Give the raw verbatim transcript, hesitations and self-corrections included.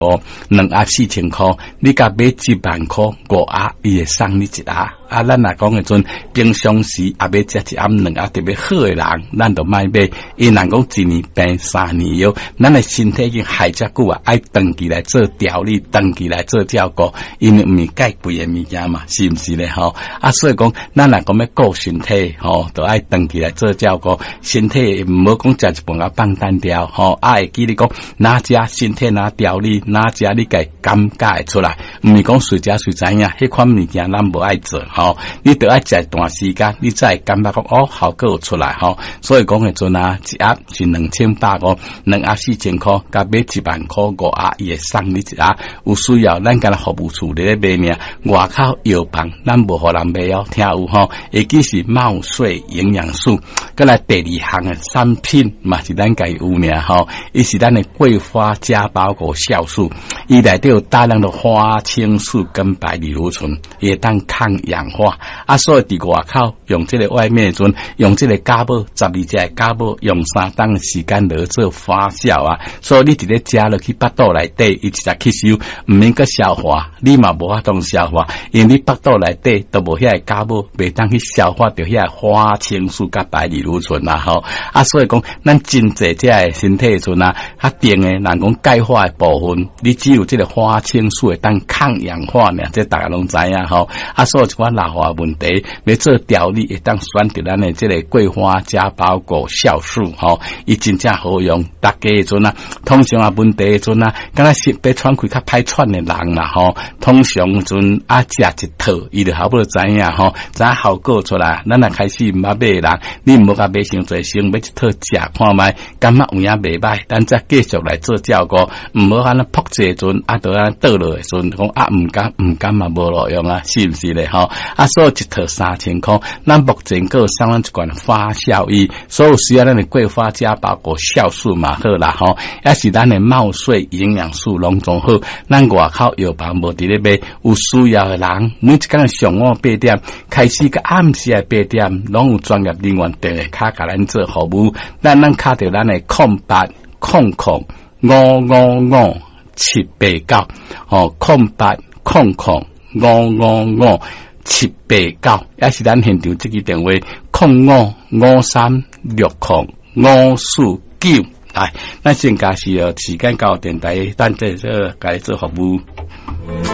哦，两盒四千块，你甲买一万块五盒，伊会送你一盒。啊，咱若讲诶阵，平常时也要食一盒两盒特别好诶人，咱就买买。伊若讲一年病三年药，咱诶身体已经害遮久啊，爱长期来做调理，长期来做照顾，因为毋是介贵诶物件嘛，是毋是咧？吼啊，所以讲，咱若讲要顾身体，吼，就爱长期来做照顾，身体毋好讲食一饭啊放单调，吼，啊会记你讲哪食身体哪调理，哪食你家感觉会出来，毋是讲随食随知影，迄款物件咱无爱做，吼，你得爱食一段时间，你才会感觉讲哦效果有出来，吼，所以讲诶阵啊，一盒是两千八五，两盒四千块，甲买一万块五盒，伊会送你一盒，有需要咱干服务处咧咧卖尔，外口药房咱无互人卖哦，听有吼，会记是茂穗营养素，再来第二项诶产品嘛是咱家有尔吼，伊是咱诶桂花加包果酵素，伊内底有大量的花青素跟白藜芦醇，也当抗氧化。啊，所以伫外口用这个外面阵，用这个家宝十二只家宝，用三档时间来做发酵啊。所以你直接加落去腹肚内底，伊直接吸收，唔免个消化，你嘛无法当消化，因为你腹肚内底都无遐个家宝，袂当去消化掉遐花青素甲白藜芦醇啦吼。啊，所以讲咱真济只个身体阵啊，较定诶，人讲钙化诶部分，你只有这个花青素会当抗氧化呢，这大家拢知影吼。啊，所以一款老化问题，要做调理，会当选择咱诶这个桂花加包果酵素吼，伊真正好用。大家诶阵啊，通常啊问题诶阵啊，敢若是被喘气较歹喘诶人啦吼，通常阵啊食一套，伊就好不知影吼，知影效果出来。咱若开始毋捌买诶人，你毋好甲买伤侪，先买一套食看卖，感觉有影袂歹，咱再继续来做照顾，毋好安尼扑一阵啊，就安倒落诶阵讲啊，毋敢毋敢嘛无路用啊，是毋是咧吼？啊，所以一套三千块，咱目前个送咱一罐发酵液，所有需要咱的桂花加包果酵素嘛好啦吼，也是咱的茂穗营养素拢总好，咱外口药房无伫咧卖，有需要的人，每一工上午八点开始，到暗时的八点，拢有专业人员电话卡甲咱做服务，咱咱卡着咱的空八空空五五五七八九，哦，空八空空五五五七八九，也是咱现场这个电话空五五三六空五四九。来，咱先假是哦，时间到电台，咱这这该做服务。